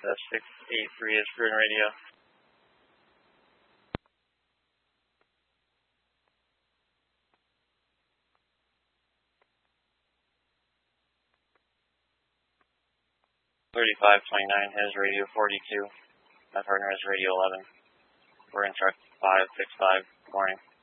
683 is Bruin Radio. has radio 42. My partner has radio 11. We're in truck 565. Good morning.